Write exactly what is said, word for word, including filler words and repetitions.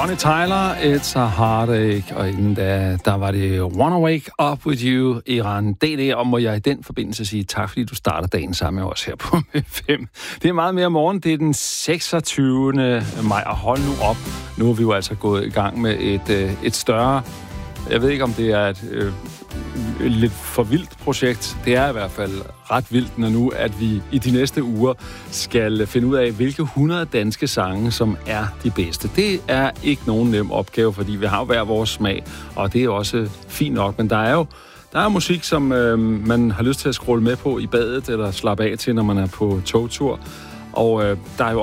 Bonnie Tyler, It's a Heartache, og inden da, der var det Wanna Wake Up With You, Iran D D, og må jeg i den forbindelse sige tak, fordi du starter dagen sammen med os her på M fem. Det er meget mere morgen, det er den seksogtyvende maj, og hold nu op, nu er vi jo altså gået i gang med et, et større, jeg ved ikke om det er et øh, lidt for vildt projekt, det er i hvert fald ret vildt, når nu, at vi i de næste uger skal finde ud af, hvilke hundrede danske sange, som er de bedste. Det er ikke nogen nem opgave, fordi vi har jo hver vores smag, og det er også fint nok, men der er jo der er musik, som øh, man har lyst til at scrolle med på i badet, eller slappe af til, når man er på togtur, og øh, der er jo